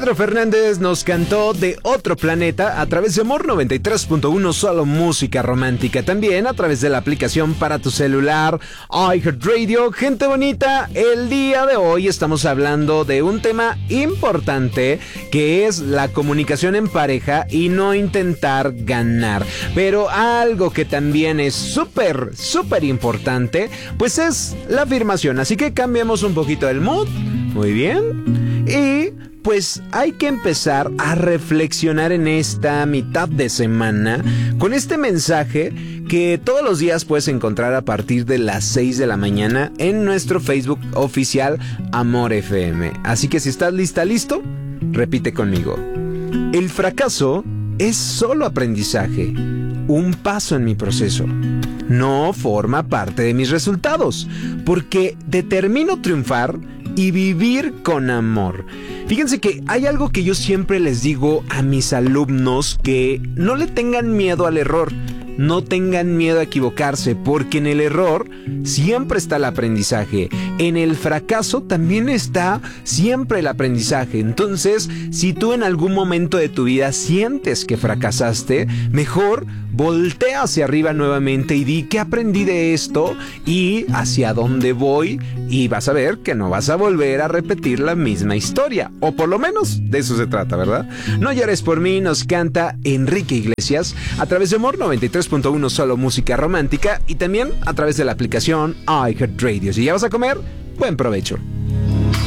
Pedro Fernández nos cantó de otro planeta a través de Amor 93.1, solo música romántica. También a través de la aplicación para tu celular iHeartRadio. Gente bonita, el día de hoy estamos hablando de un tema importante que es la comunicación en pareja y no intentar ganar. Pero algo que también es súper importante, pues es la afirmación. Así que cambiemos un poquito el mood. Muy bien. Y pues hay que empezar a reflexionar en esta mitad de semana con este mensaje que todos los días puedes encontrar a partir de las 6 de la mañana en nuestro Facebook oficial Amor FM. Así que si estás listo, repite conmigo. El fracaso es solo aprendizaje, un paso en mi proceso. No forma parte de mis resultados, porque determino triunfar y vivir con amor. Fíjense que hay algo que yo siempre les digo a mis alumnos, que no le tengan miedo al error. No tengan miedo a equivocarse, porque en el error siempre está el aprendizaje. En el fracaso también está siempre el aprendizaje. Entonces, si tú en algún momento de tu vida sientes que fracasaste, mejor voltea hacia arriba nuevamente y di ¿qué aprendí de esto? Y hacia dónde voy, y vas a ver que no vas a volver a repetir la misma historia. O por lo menos de eso se trata, ¿verdad? No llores por mí nos canta Enrique Iglesias a través de Amor 93.1, solo música romántica, y también a través de la aplicación iHeartRadio. Si ya vas a comer, buen provecho.